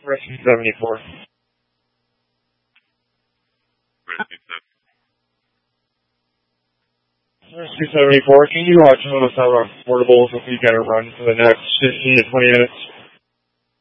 Rescue 74. Rescue 74, can you tell us how affordable if we get a run for the next 15 to 20 minutes?